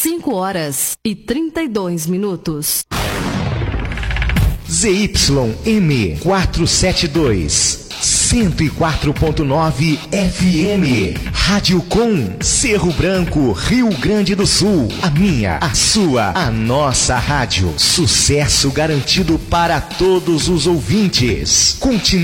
5h32. ZYM 472, 104.9 FM. Rádio Com, Cerro Branco, Rio Grande do Sul. A minha, a sua, a nossa rádio. Sucesso garantido para todos os ouvintes. Continue